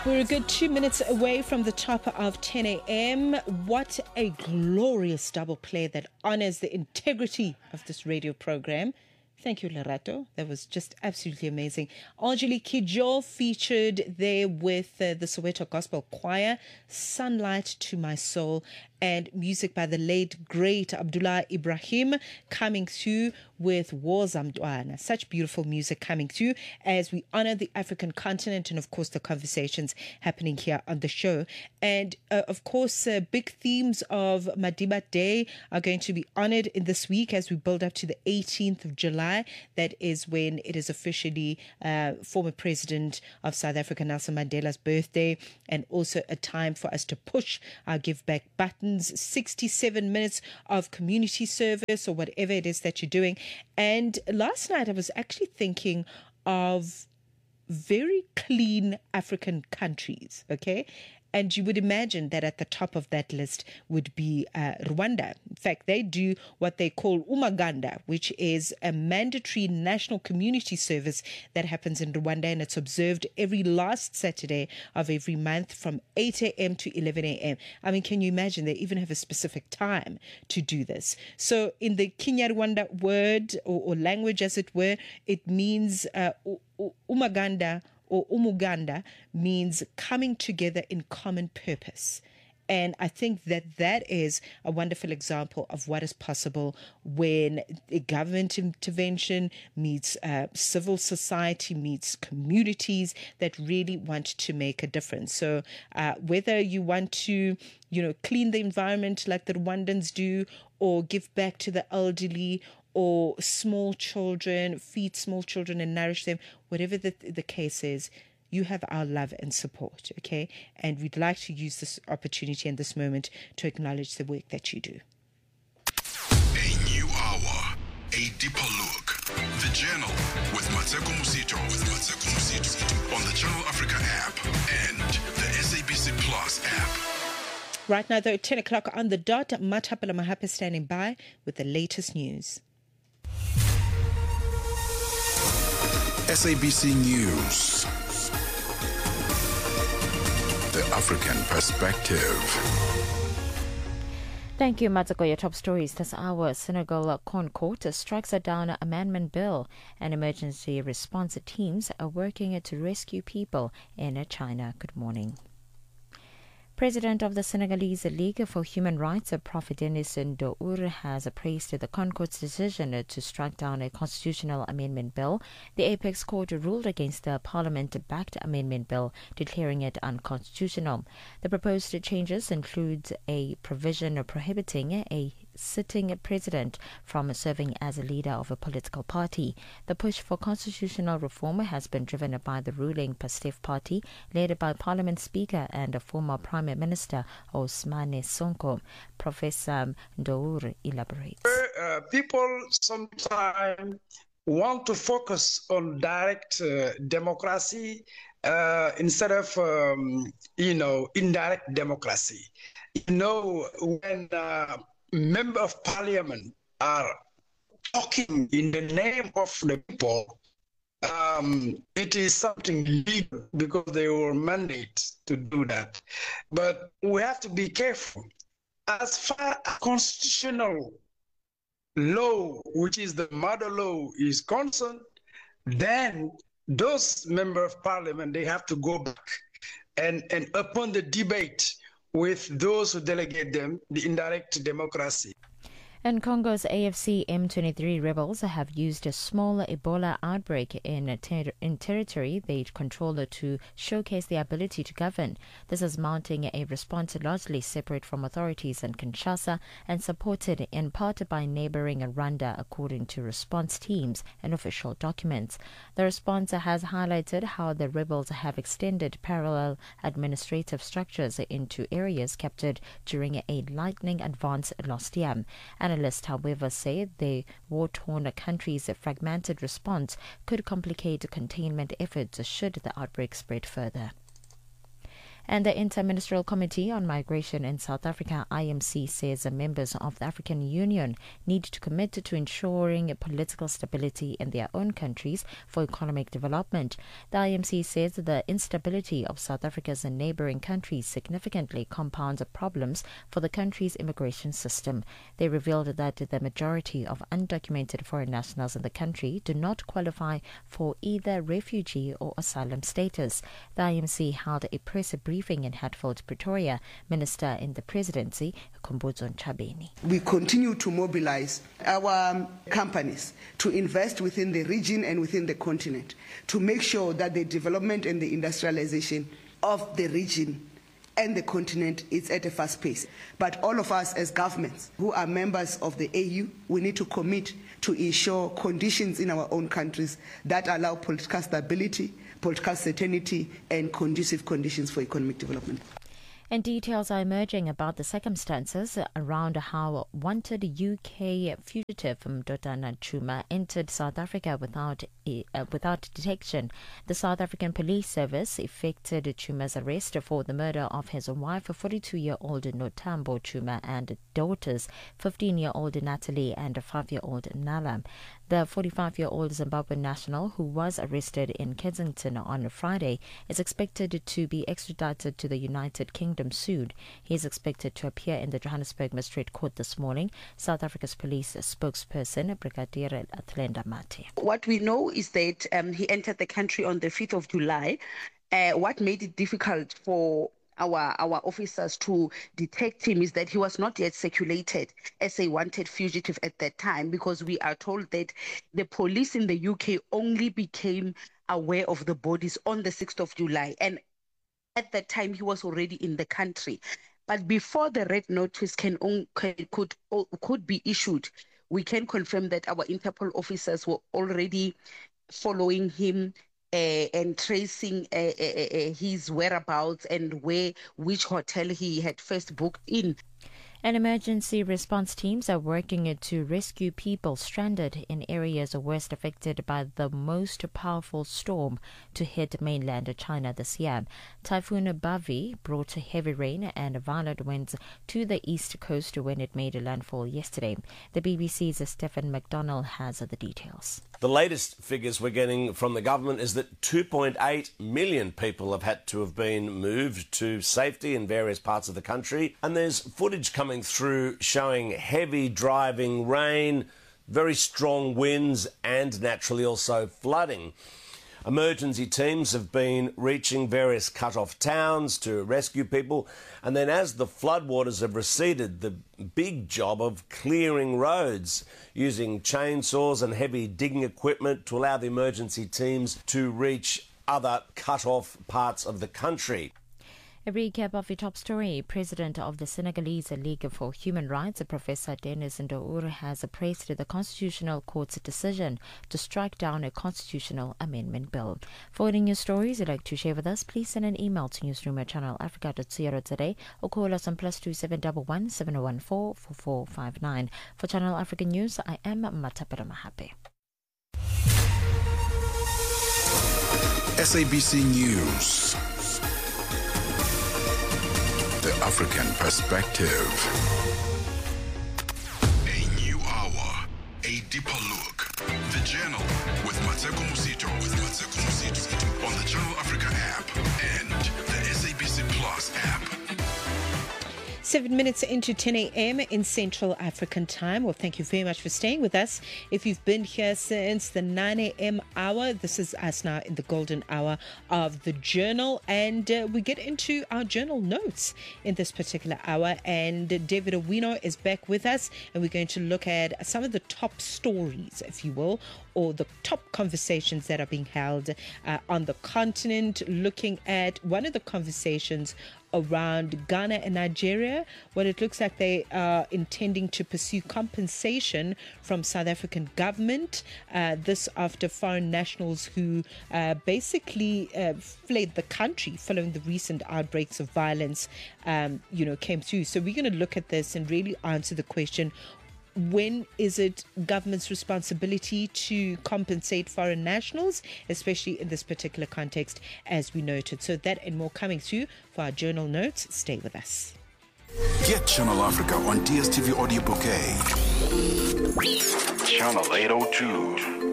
We're a good 2 minutes away from the top of 10 a.m. What a glorious double play that honors the integrity of this radio program. Thank you, Lerato. That was just absolutely amazing. Anjali Kijo featured there with the Soweto Gospel Choir, Sunlight to My Soul, and music by the late, great Abdullah Ibrahim coming through with Wozamdwana. Such beautiful music coming through as we honor the African continent and, of course, the conversations happening here on the show. And, of course, big themes of Madiba Day are going to be honored in this week as we build up to the 18th of July. That is when it is officially former President of South Africa, Nelson Mandela's birthday, and also a time for us to push our give back buttons. 67 minutes of community service or whatever it is that you're doing. And last night I was actually thinking of very clean African countries, okay? And you would imagine that at the top of that list would be Rwanda. In fact, they do what they call Umaganda, which is a mandatory national community service that happens in Rwanda, and it's observed every last Saturday of every month from 8 a.m. to 11 a.m. I mean, can you imagine? They even have a specific time to do this. So in the Kinyarwanda word or language, as it were, it means Umaganda or Umuganda means coming together in common purpose. And I think that that is a wonderful example of what is possible when a government intervention meets civil society, meets communities that really want to make a difference. So whether you want to, clean the environment like the Rwandans do, or give back to the elderly, or small children, feed small children and nourish them, whatever the case is, you have our love and support, okay? And we'd like to use this opportunity and this moment to acknowledge the work that you do. A new hour, a deeper look. The Journal with Mateko Musito. On the Channel Africa app and the SABC Plus app. Right now, though, 10 o'clock on the dot, Matapala Mahapa standing by with the latest news. SABC News. The African Perspective. Thank you, Matsako. Your top stories this hour. Senegal Corn Court strikes down amendment bill, and emergency response teams are working to rescue people in China. Good morning. President of the Senegalese League for Human Rights, Prof. Denis Ndour, has praised the Court's decision to strike down a constitutional amendment bill. The Apex Court ruled against the Parliament-backed amendment bill, declaring it unconstitutional. The proposed changes include a provision prohibiting a sitting president from serving as a leader of a political party. The push for constitutional reform has been driven by the ruling PASTEF party, led by Parliament Speaker and former Prime Minister Ousmane Sonko. Professor Ndour elaborates. People sometimes want to focus on direct democracy instead of, indirect democracy. When Member of Parliament are talking in the name of the people, it is something legal because they were mandated to do that. But we have to be careful. As far as constitutional law, which is the mother law, is concerned, then those members of Parliament, they have to go back and upon the debate with those who delegate them, the indirect democracy. And Congo's AFC M23 rebels have used a small Ebola outbreak in territory they control to showcase their ability to govern. This is mounting a response largely separate from authorities in Kinshasa and supported in part by neighboring Rwanda, according to response teams and official documents. The response has highlighted how the rebels have extended parallel administrative structures into areas captured during a lightning advance last year. Analysts, however, say the war-torn country's fragmented response could complicate containment efforts should the outbreak spread further. And the Interministerial Committee on Migration in South Africa, IMC, says the members of the African Union need to commit to ensuring political stability in their own countries for economic development. The IMC says the instability of South Africa's neighboring countries significantly compounds problems for the country's immigration system. They revealed that the majority of undocumented foreign nationals in the country do not qualify for either refugee or asylum status. The IMC held a press briefing in Hatfield, Pretoria. Minister in the Presidency, Khumbudzo Ntshabeni. We continue to mobilize our companies to invest within the region and within the continent to make sure that the development and the industrialization of the region and the continent is at a fast pace. But all of us as governments who are members of the AU, we need to commit to ensure conditions in our own countries that allow political stability, political certainty, and conducive conditions for economic development. And details are emerging about the circumstances around how wanted UK fugitive Mdodana Chuma entered South Africa without detection. The South African Police Service effected Chuma's arrest for the murder of his wife, 42-year-old Notambo Chuma, and daughters, 15-year-old Natalie and 5-year-old Nala. The 45-year-old Zimbabwean national, who was arrested in Kensington on Friday, is expected to be extradited to the United Kingdom soon. He is expected to appear in the Johannesburg Magistrate Court this morning. South Africa's police spokesperson, Brigadier Athlenda Mate. What we know is that he entered the country on the 5th of July. What made it difficult for our officers to detect him is that he was not yet circulated as a wanted fugitive at that time, because we are told that the police in the UK only became aware of the bodies on the 6th of July. And at that time, he was already in the country. But before the red notice could be issued, we can confirm that our Interpol officers were already following him and tracing his whereabouts and which hotel he had first booked in. And emergency response teams are working to rescue people stranded in areas worst affected by the most powerful storm to hit mainland China this year. Typhoon Bavi brought heavy rain and violent winds to the east coast when it made landfall yesterday. The BBC's Stephen McDonnell has the details. The latest figures we're getting from the government is that 2.8 million people have had to have been moved to safety in various parts of the country. And there's footage coming through showing heavy driving rain, very strong winds, and naturally also flooding. Emergency teams have been reaching various cut-off towns to rescue people. And then as the floodwaters have receded, the big job of clearing roads using chainsaws and heavy digging equipment to allow the emergency teams to reach other cut-off parts of the country. A recap of the top story. President of the Senegalese League for Human Rights, Professor Denis Ndour, has praised the Constitutional Court's decision to strike down a constitutional amendment bill. For any news stories you'd like to share with us, please send an email to newsroom@channelafrica.co.za or call us on +2711 714 4459. For Channel Africa News, I am Matapela Mahape. SABC News. The African perspective. A new hour, a deeper look. The Journal with Mateko Musito. On the Channel Africa app and the SABC Plus app. 7 minutes into 10 a.m. in Central African Time. Well, thank you very much for staying with us. If you've been here since the 9 a.m. hour, this is us now in the golden hour of the Journal. And we get into our journal notes in this particular hour. And David Owino is back with us. And we're going to look at some of the top stories, if you will, or the top conversations that are being held on the continent, looking at one of the conversations around Ghana and Nigeria, when it looks like they are intending to pursue compensation from South African government. This after foreign nationals who basically fled the country following the recent outbreaks of violence, came through. So we're going to look at this and really answer the question, when is it government's responsibility to compensate foreign nationals, especially in this particular context, as we noted? So that and more coming through for our journal notes. Stay with us. Get Channel Africa on DSTV Audio Bouquet. Channel 802.